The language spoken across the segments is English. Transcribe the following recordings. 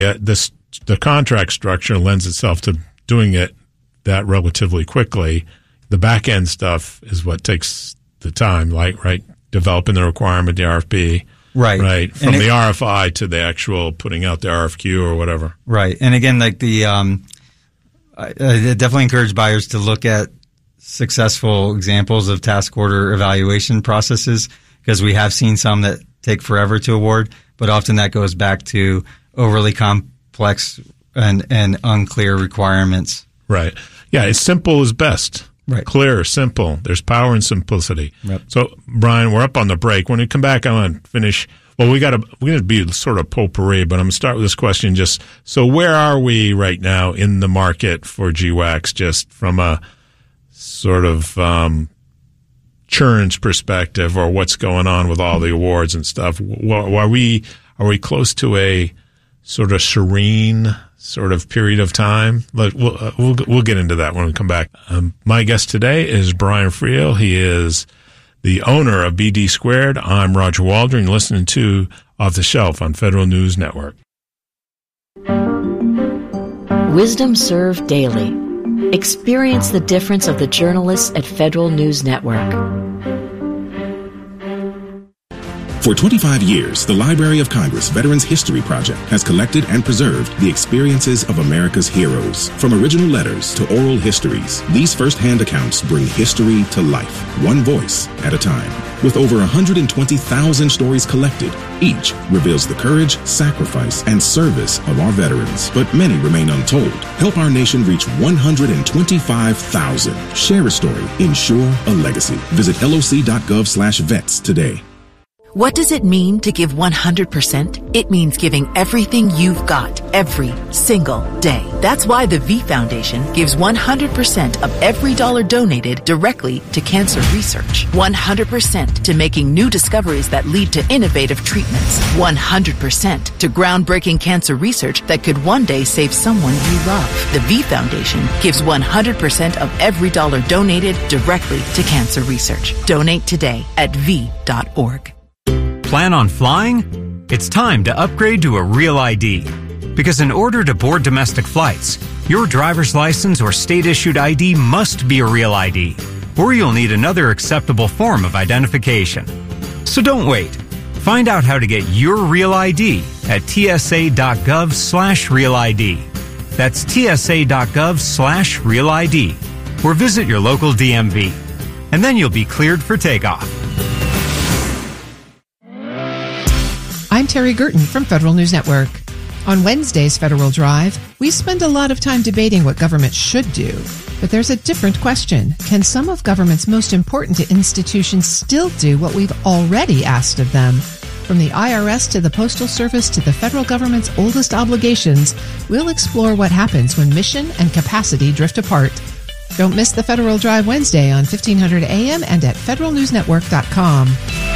The contract structure lends itself to doing it that relatively quickly. The back end stuff is what takes the time, like, right? Developing the requirement, the RFP. Right. From the RFI to the actual putting out the RFQ or whatever. Right. And again, like I definitely encourage buyers to look at successful examples of task order evaluation processes, because we have seen some that take forever to award, but often that goes back to overly complex and unclear requirements. Right. Yeah, it's simple is best. Right. Clear, simple. There's power in simplicity. Yep. So, Brian, we're up on the break. When we come back, I want to finish. Well, we're going to be sort of potpourri, but I'm going to start with this question. Just so, where are we right now in the market for GWACs? Just from a sort of churn's perspective, or what's going on with all the awards and stuff? Are we close to a sort of serene sort of period of time? We'll get into that when we come back. My guest today is Brian Friel. He is the owner of BD Squared. I'm Roger Waldron, listening to Off the Shelf on Federal News Network. Wisdom Served Daily. Experience the difference of the journalists at Federal News Network. For 25 years, the Library of Congress Veterans History Project has collected and preserved the experiences of America's heroes. From original letters to oral histories, these first-hand accounts bring history to life, one voice at a time. With over 120,000 stories collected, each reveals the courage, sacrifice, and service of our veterans. But many remain untold. Help our nation reach 125,000. Share a story. Ensure a legacy. Visit loc.gov/vets today. What does it mean to give 100%? It means giving everything you've got every single day. That's why the V Foundation gives 100% of every dollar donated directly to cancer research. 100% to making new discoveries that lead to innovative treatments. 100% to groundbreaking cancer research that could one day save someone you love. The V Foundation gives 100% of every dollar donated directly to cancer research. Donate today at v.org. Plan on flying? It's time to upgrade to a Real ID. Because in order to board domestic flights, your driver's license or state-issued ID must be a Real ID, or you'll need another acceptable form of identification. So don't wait. Find out how to get your Real ID at tsa.gov/Real ID. That's tsa.gov/Real ID. Or visit your local DMV. And then you'll be cleared for takeoff. I'm Terry Gerton from Federal News Network. On Wednesday's Federal Drive, we spend a lot of time debating what government should do. But there's a different question. Can some of government's most important institutions still do what we've already asked of them? From the IRS to the Postal Service to the federal government's oldest obligations, we'll explore what happens when mission and capacity drift apart. Don't miss the Federal Drive Wednesday on 1500 AM and at federalnewsnetwork.com.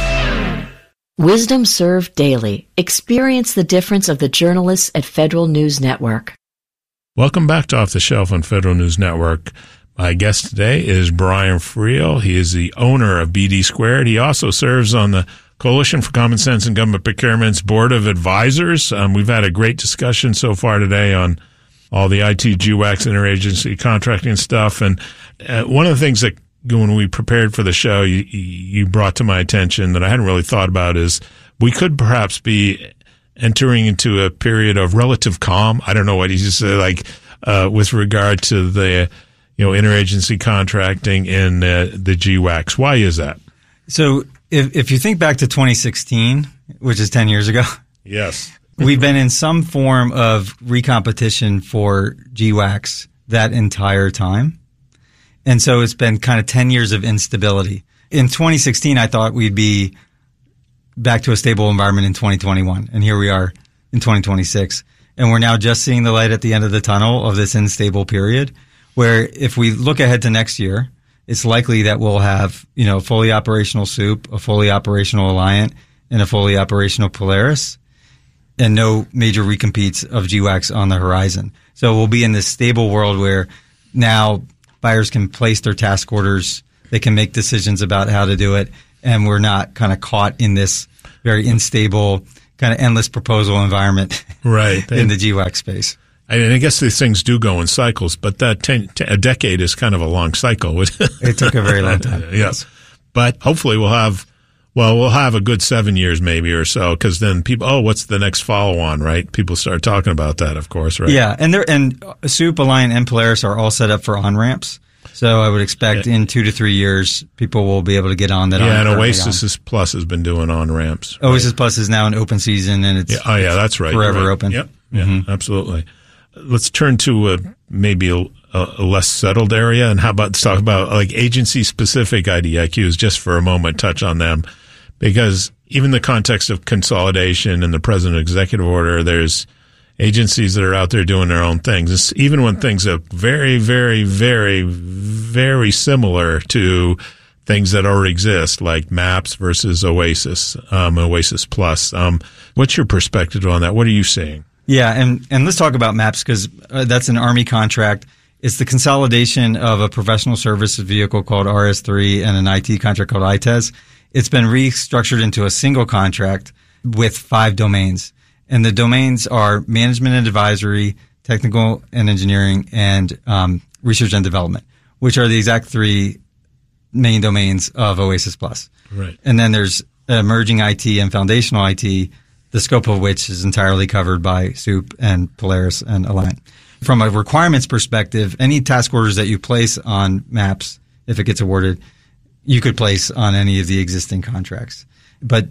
Wisdom Served Daily. Experience the difference of the journalists at Federal News Network. Welcome back to Off the Shelf on Federal News Network. My guest today is Brian Friel. He is the owner of BD Squared. He also serves on the Coalition for Common Sense and Government Procurement's Board of Advisors. We've had a great discussion so far today on all the IT, GWACs, interagency contracting stuff. And one of the things that when we prepared for the show, you brought to my attention that I hadn't really thought about is we could perhaps be entering into a period of relative calm. I don't know what you just said, with regard to the, interagency contracting in the GWACs. Why is that? So if you think back to 2016, which is 10 years ago. Yes. We've been in some form of recompetition for GWACs that entire time. And so it's been kind of 10 years of instability. In 2016, I thought we'd be back to a stable environment in 2021. And here we are in 2026. And we're now just seeing the light at the end of the tunnel of this unstable period, where if we look ahead to next year, it's likely that we'll have, a fully operational SOUP, a fully operational Alliant, and a fully operational Polaris, and no major recompetes of GWACs on the horizon. So we'll be in this stable world where now buyers can place their task orders, they can make decisions about how to do it, and we're not kind of caught in this very unstable kind of endless proposal environment right in the GWAC space. And I guess these things do go in cycles, but that a decade is kind of a long cycle. It took a very long time. Yes. But hopefully we'll have a good 7 years maybe or so, because then people, what's the next follow-on, right? People start talking about that, of course, right? Yeah, and Soup, Alliant, and Polaris are all set up for on-ramps. So I would expect in 2 to 3 years, people will be able to get on that. Yeah, and Oasis Plus has been doing on-ramps. Right? Oasis Plus is now an open season, and it's that's right. forever open. Yep, absolutely. Let's turn to maybe a less settled area, and how about talk about like agency-specific IDIQs just for a moment, touch on them, because even the context of consolidation and the president executive order, there's agencies that are out there doing their own things, even when things are very, very, very, very similar to things that already exist, like MAPS versus Oasis, Oasis Plus. What's your perspective on that? What are you seeing? Yeah, and let's talk about MAPS, because that's an Army contract. It's the consolidation of a professional services vehicle called RS3 and an IT contract called ITES. It's been restructured into a single contract with 5 domains. And the domains are management and advisory, technical and engineering, and research and development, which are the exact 3 main domains of Oasis Plus. Right. And then there's emerging IT and foundational IT, the scope of which is entirely covered by Soup and Polaris and Alliant. From a requirements perspective, any task orders that you place on MAPS, if it gets awarded, you could place on any of the existing contracts. But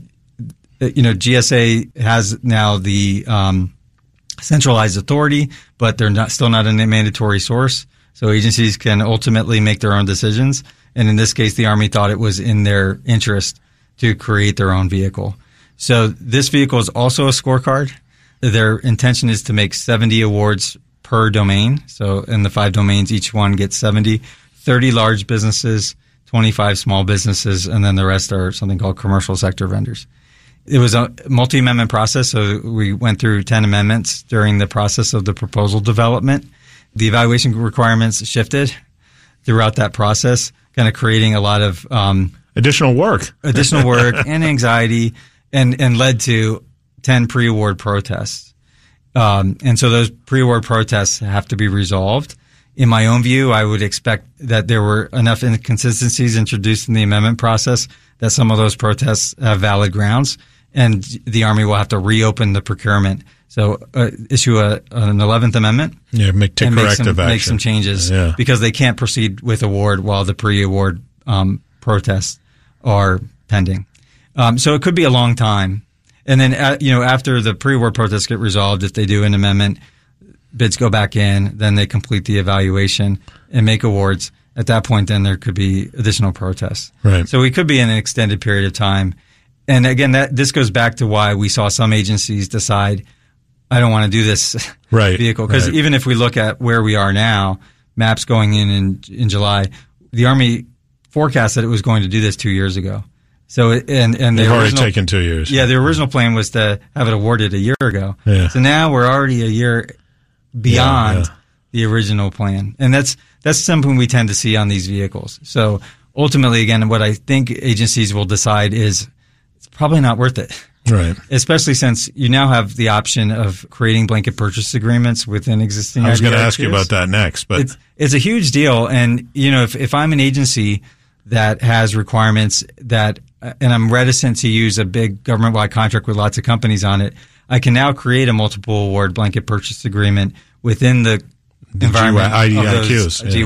GSA has now the centralized authority, but they're still not a mandatory source. So agencies can ultimately make their own decisions. And in this case, the Army thought it was in their interest to create their own vehicle. So this vehicle is also a scorecard. Their intention is to make 70 awards per domain. So in the 5 domains, each one gets 70, 30 large businesses, 25 small businesses, and then the rest are something called commercial sector vendors. It was a multi-amendment process, so we went through 10 amendments during the process of the proposal development. The evaluation requirements shifted throughout that process, kind of creating a lot of additional work and anxiety, and led to 10 pre-award protests. And so those pre-award protests have to be resolved. In my own view, I would expect that there were enough inconsistencies introduced in the amendment process that some of those protests have valid grounds, and the Army will have to reopen the procurement. So issue an 11th amendment. Yeah, make corrective action. Make some changes because they can't proceed with award while the pre-award protests are pending. So it could be a long time. And then, after the pre-award protests get resolved, if they do an amendment, bids go back in, then they complete the evaluation and make awards. At that point, then there could be additional protests. Right. So we could be in an extended period of time. And again, this goes back to why we saw some agencies decide, I don't want to do this vehicle. Because even if we look at where we are now, MAPS going in July, the Army forecast that it was going to do this 2 years ago. So and they've already taken 2 years. Yeah, the original plan was to have it awarded a year ago. Yeah. So now we're already a year beyond the original plan, and that's something we tend to see on these vehicles. So ultimately, again, what I think agencies will decide is it's probably not worth it. Right. Especially since you now have the option of creating blanket purchase agreements within existing IDIQs. I was going to ask you about that next, but it's a huge deal. And if I'm an agency that has requirements and I'm reticent to use a big government-wide contract with lots of companies on it, I can now create a multiple award blanket purchase agreement within the environment IDIQs, of those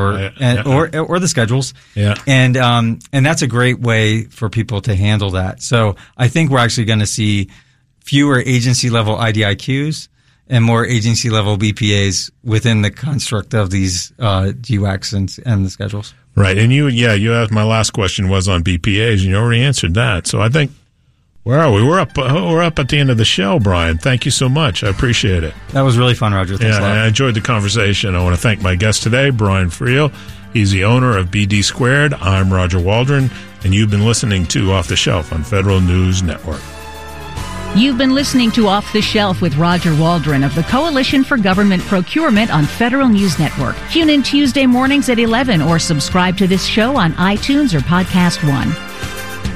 GWACs or the schedules. Yeah. And that's a great way for people to handle that. So I think we're actually going to see fewer agency-level IDIQs and more agency-level BPAs within the construct of these GWACs and the schedules. Right. And you asked, my last question was on BPAs, and you already answered that. So I think, where are we? We're up at the end of the show, Brian. Thank you so much. I appreciate it. That was really fun, Roger. Thanks a lot. I enjoyed the conversation. I want to thank my guest today, Brian Friel. He's the owner of BD Squared. I'm Roger Waldron, and you've been listening to Off the Shelf on Federal News Network. You've been listening to Off the Shelf with Roger Waldron of the Coalition for Government Procurement on Federal News Network. Tune in Tuesday mornings at 11 or subscribe to this show on iTunes or Podcast One.